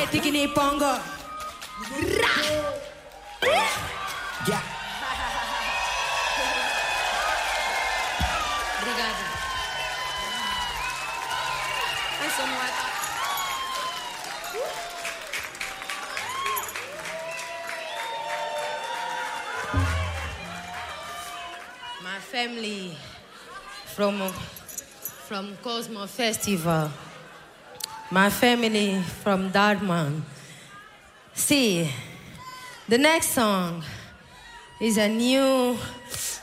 tikini pongo. Yeah. Obrigada. Ai, sou moeda. My family from Cosmo Festival. My family from Dartmouth. See, the next song is a new